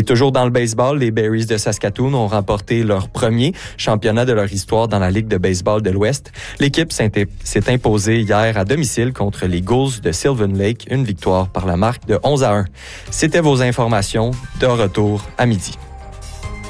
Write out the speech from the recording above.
toujours dans le baseball, les Berries de Saskatoon ont remporté leur premier championnat de leur histoire dans la Ligue de baseball de l'Ouest. L'équipe s'est imposée hier à domicile contre les Gulls de Sylvan Lake, une victoire par la marque de 11-1. C'était vos informations, de retour à midi.